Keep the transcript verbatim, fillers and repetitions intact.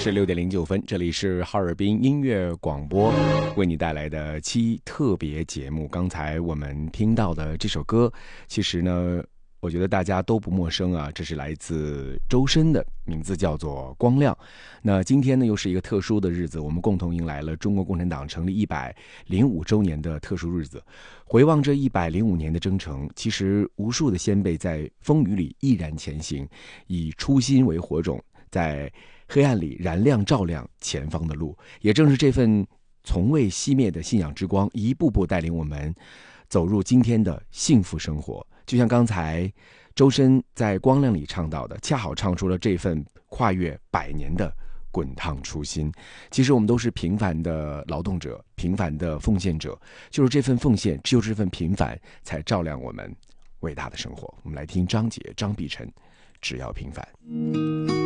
是六点零九分，这里是哈尔滨音乐广播为你带来的期特别节目。刚才我们听到的这首歌，其实呢我觉得大家都不陌生啊，这是来自周深的，名字叫做《光亮》。那今天呢，又是一个特殊的日子，我们共同迎来了中国共产党成立一百零五周年的特殊日子。回望这一百零五年的征程，其实无数的先辈在风雨里毅然前行，以初心为火种，在黑暗里燃亮照亮前方的路。也正是这份从未熄灭的信仰之光，一步步带领我们走入今天的幸福生活。就像刚才周深在《光亮》里唱到的，恰好唱出了这份跨越百年的滚烫初心。其实我们都是平凡的劳动者，平凡的奉献者，就是这份奉献，只有这份平凡，才照亮我们伟大的生活。我们来听张杰、张碧晨，只要平凡。